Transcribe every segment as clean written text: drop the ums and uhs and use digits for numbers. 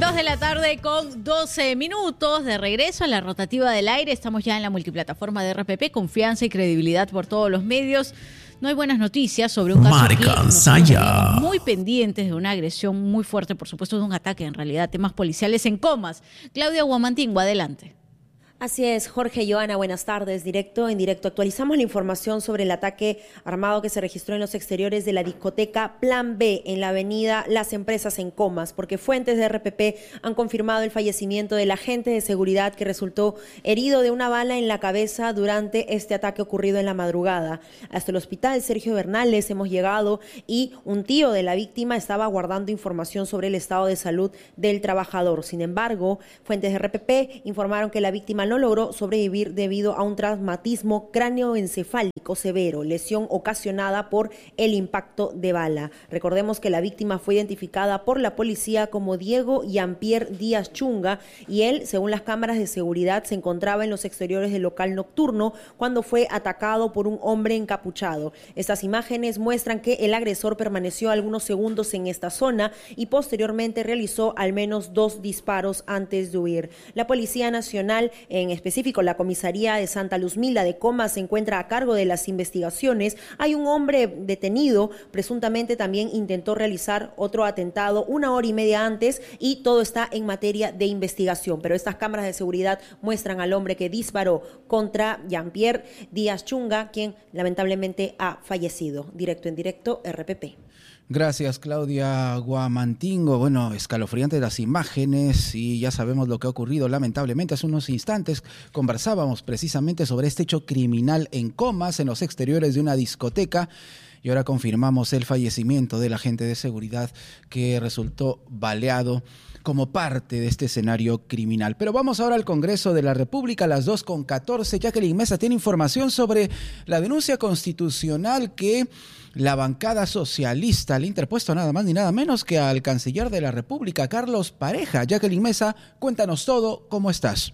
2:12 de regreso a la rotativa del aire. Estamos ya en la multiplataforma de RPP, confianza y credibilidad por todos los medios. No hay buenas noticias sobre un caso que nosotros muy pendientes de una agresión muy fuerte, por supuesto de un ataque, en realidad, temas policiales en Comas. Claudia Guamantingo, adelante. Así es, Jorge y Joana, buenas tardes. Directo en directo. Actualizamos la información sobre el ataque armado que se registró en los exteriores de la discoteca Plan B en la avenida Las Empresas en Comas, porque fuentes de RPP han confirmado el fallecimiento del agente de seguridad que resultó herido de una bala en la cabeza durante este ataque ocurrido en la madrugada. Hasta el hospital Sergio Bernales hemos llegado y un tío de la víctima estaba guardando información sobre el estado de salud del trabajador. Sin embargo, fuentes de RPP informaron que la víctima no logró sobrevivir debido a un traumatismo cráneoencefálico severo, lesión ocasionada por el impacto de bala. Recordemos que la víctima fue identificada por la policía como Diego Jean-Pierre Díaz Chunga y él, según las cámaras de seguridad, se encontraba en los exteriores del local nocturno cuando fue atacado por un hombre encapuchado. Estas imágenes muestran que el agresor permaneció algunos segundos en esta zona y posteriormente realizó al menos 2 disparos antes de huir. La Policía Nacional, en específico la comisaría de Santa Luzmila de Comas, se encuentra a cargo de las investigaciones. Hay un hombre detenido, presuntamente también intentó realizar otro atentado 1 hora y media antes y todo está en materia de investigación. Pero estas cámaras de seguridad muestran al hombre que disparó contra Jean-Pierre Díaz Chunga, quien lamentablemente ha fallecido. Directo en directo, RPP. Gracias, Claudia Guamantingo. Bueno, escalofriantes las imágenes y ya sabemos lo que ha ocurrido. Lamentablemente, hace unos instantes conversábamos precisamente sobre este hecho criminal en Comas, en los exteriores de una discoteca. Y ahora confirmamos el fallecimiento del agente de seguridad que resultó baleado como parte de este escenario criminal. Pero vamos ahora al Congreso de la República a las 2:14. Jacqueline Mesa tiene información sobre la denuncia constitucional que la bancada socialista le ha interpuesto nada más ni nada menos que al canciller de la República, Carlos Pareja. Jacqueline Mesa, cuéntanos todo, ¿cómo estás?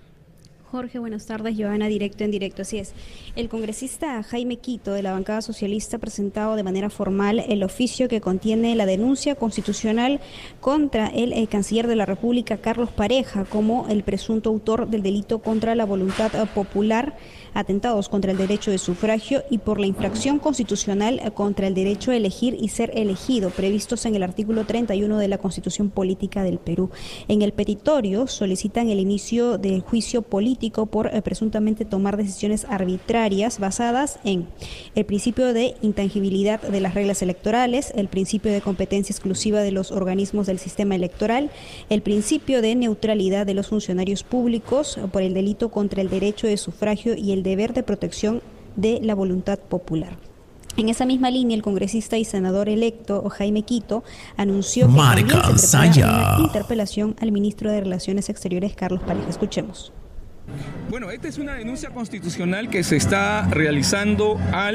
Jorge, buenas tardes. Joana, directo en directo. Así es. El congresista Jaime Quito, de la bancada socialista, ha presentado de manera formal el oficio que contiene la denuncia constitucional contra el canciller de la República, Carlos Pareja, como el presunto autor del delito contra la voluntad popular, atentados contra el derecho de sufragio y por la infracción constitucional contra el derecho a elegir y ser elegido, previstos en el artículo 31 de la Constitución Política del Perú. En el petitorio solicitan el inicio del juicio político por presuntamente tomar decisiones arbitrarias basadas en el principio de intangibilidad de las reglas electorales, el principio de competencia exclusiva de los organismos del sistema electoral, el principio de neutralidad de los funcionarios públicos por el delito contra el derecho de sufragio y el deber de protección de la voluntad popular. En esa misma línea, el congresista y senador electo Jaime Quito anunció que también se prepara una interpelación al ministro de Relaciones Exteriores, Carlos Pareja. Escuchemos. Bueno, esta es una denuncia constitucional que se está realizando a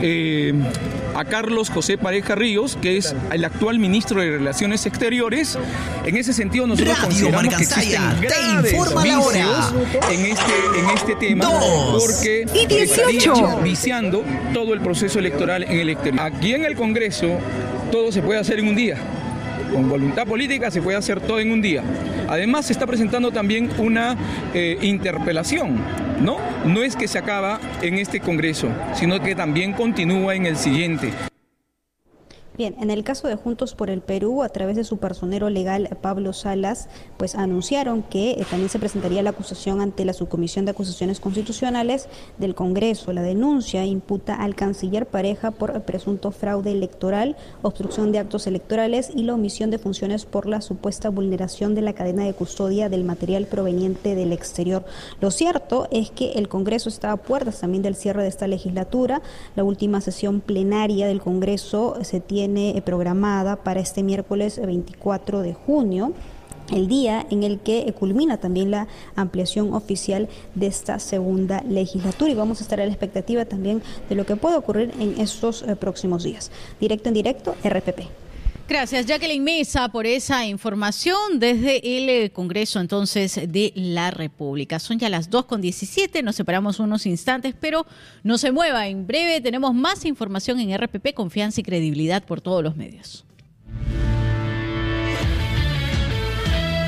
Carlos José Pareja Ríos, que es el actual ministro de Relaciones Exteriores. En ese sentido, nosotros consideramos que existen graves vicios en este tema, porque estaría viciando todo el proceso electoral en el exterior. Aquí en el Congreso, todo se puede hacer en un día. Con voluntad política se puede hacer todo en un día. Además, se está presentando también una interpelación, ¿no? No es que se acaba en este Congreso, sino que también continúa en el siguiente. Bien, en el caso de Juntos por el Perú, a través de su personero legal, Pablo Salas, pues anunciaron que también se presentaría la acusación ante la Subcomisión de Acusaciones Constitucionales del Congreso. La denuncia imputa al canciller Pareja por presunto fraude electoral, obstrucción de actos electorales y la omisión de funciones por la supuesta vulneración de la cadena de custodia del material proveniente del exterior. Lo cierto es que el Congreso está a puertas también del cierre de esta legislatura. La última sesión plenaria del Congreso se tiene programada para este miércoles 24 de junio, el día en el que culmina también la ampliación oficial de esta segunda legislatura, y vamos a estar a la expectativa también de lo que pueda ocurrir en estos próximos días. Directo en directo, RPP. Gracias, Jacqueline Mesa, por esa información desde el Congreso entonces de la República. Son ya las 2:17, nos separamos unos instantes, pero no se mueva. En breve tenemos más información en RPP, confianza y credibilidad por todos los medios.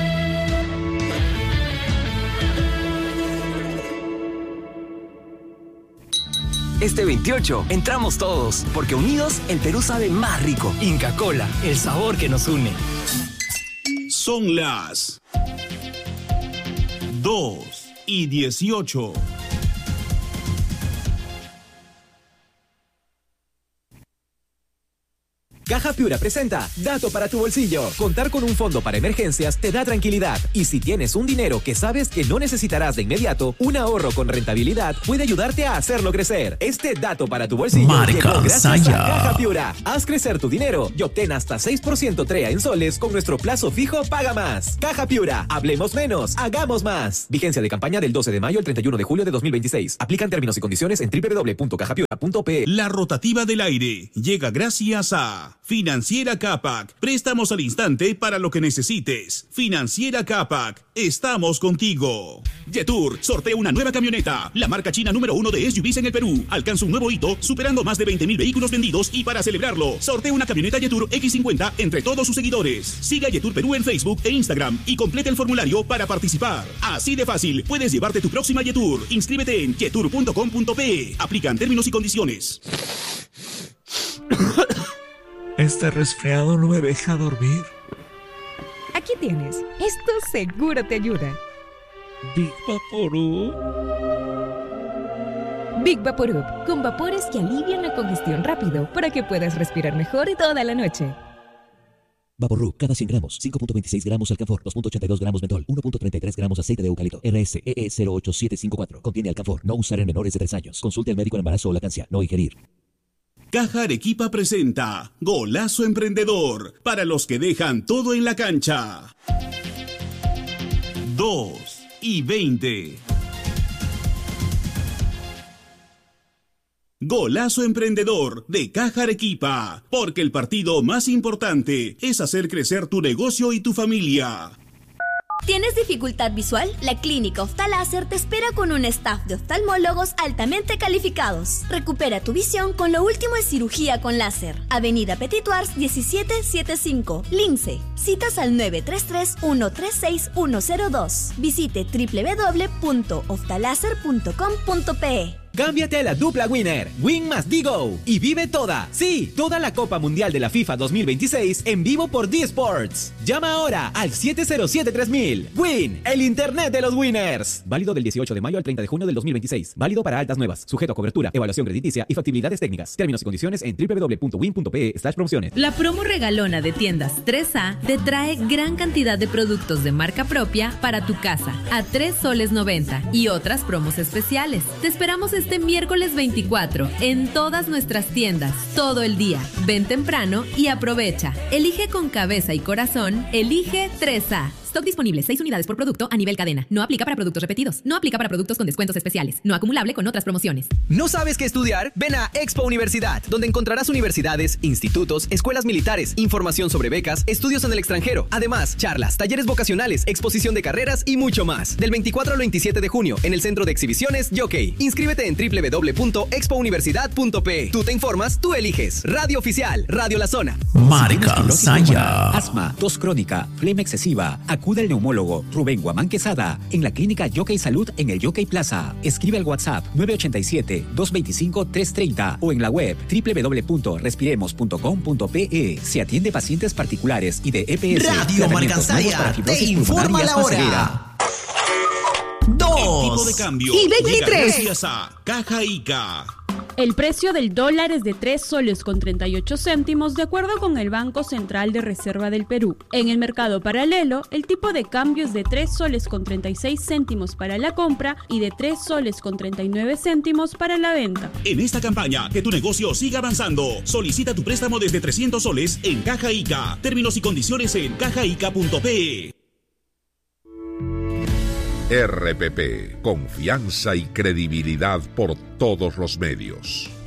Este 28 entramos todos, porque unidos el Perú sabe más rico. Inca Kola, el sabor que nos une. Son las 2:18. Caja Piura presenta Dato para tu bolsillo. Contar con un fondo para emergencias te da tranquilidad. Y si tienes un dinero que sabes que no necesitarás de inmediato, un ahorro con rentabilidad puede ayudarte a hacerlo crecer. Este dato para tu bolsillo llegó gracias a Caja Piura. Haz crecer tu dinero y obtén hasta 6% TREA en soles con nuestro plazo fijo Paga Más. Caja Piura, hablemos menos, hagamos más. Vigencia de campaña del 12 de mayo al 31 de julio de 2026. Aplican términos y condiciones en www.cajapiura.pe. La rotativa del aire llega gracias a Financiera Capac. Préstamos al instante para lo que necesites. Financiera Capac. Estamos contigo. Yetur sortea una nueva camioneta. La marca china número 1 de SUVs en el Perú. Alcanza un nuevo hito, superando más de 20.000 vehículos vendidos, y para celebrarlo, sortea una camioneta Yetur X50 entre todos sus seguidores. Siga Yetur Perú en Facebook e Instagram y completa el formulario para participar. Así de fácil, puedes llevarte tu próxima Yetur. Inscríbete en yetur.com.pe. Aplican términos y condiciones. Este resfriado no me deja dormir. Aquí tienes. Esto seguro te ayuda. Big Vaporub. Big Vaporub, con vapores que alivian la congestión rápido para que puedas respirar mejor toda la noche. Vaporub, cada 100 gramos, 5.26 gramos alcanfor, 2.82 gramos mentol, 1.33 gramos aceite de eucalipto, RSEE 08754. Contiene alcanfor, no usar en menores de 3 años. Consulte al médico en embarazo o lactancia, no ingerir. Caja Arequipa presenta Golazo Emprendedor, para los que dejan todo en la cancha. 2:20. Golazo Emprendedor de Caja Arequipa, porque el partido más importante es hacer crecer tu negocio y tu familia. ¿Tienes dificultad visual? La Clínica Oftaláser te espera con un staff de oftalmólogos altamente calificados. Recupera tu visión con lo último en cirugía con láser. Avenida Petituars 1775, Lince. Citas al 933-136-102. Visite www.oftaláser.com.pe. Cámbiate a la dupla Winner, Win más Digo, y vive toda, sí, toda la Copa Mundial de la FIFA 2026 en vivo por D-Sports. Llama ahora al 707-3000. Win, el internet de los winners. Válido del 18 de mayo al 30 de junio del 2026. Válido para altas nuevas, sujeto a cobertura, evaluación crediticia y factibilidades técnicas. Términos y condiciones en www.win.pe/promociones. La promo regalona de tiendas 3A te trae gran cantidad de productos de marca propia para tu casa a 3 soles 90 y otras promos especiales. Te esperamos este miércoles 24 en todas nuestras tiendas, todo el día. Ven temprano y aprovecha. Elige con cabeza y corazón, elige 3A. Stock disponible, 6 unidades por producto a nivel cadena. No aplica para productos repetidos. No aplica para productos con descuentos especiales. No acumulable con otras promociones. ¿No sabes qué estudiar? Ven a Expo Universidad, donde encontrarás universidades, institutos, escuelas militares, información sobre becas, estudios en el extranjero. Además, charlas, talleres vocacionales, exposición de carreras y mucho más. Del 24 al 27 de junio, en el Centro de Exhibiciones Jockey. Inscríbete en www.expouniversidad.pe. Tú te informas, tú eliges. Radio Oficial, Radio La Zona. Marca Saya. Asma, tos crónica, flema excesiva. Acude al neumólogo Rubén Guamán Quesada en la clínica Jockey Salud en el Jockey Plaza. Escribe al WhatsApp 987-225-330 o en la web www.respiremos.com.pe. Se atiende pacientes particulares y de EPS. Radio Marca Saya te informa la hora. 2 El tipo de cambio y 23. Gracias a Caja Ica. El precio del dólar es de 3 soles con 38 céntimos de acuerdo con el Banco Central de Reserva del Perú. En el mercado paralelo, el tipo de cambio es de 3 soles con 36 céntimos para la compra y de 3 soles con 39 céntimos para la venta. En esta campaña, que tu negocio siga avanzando, solicita tu préstamo desde 300 soles en Caja Ica. Términos y condiciones en cajaica.pe. RPP, confianza y credibilidad por todos los medios.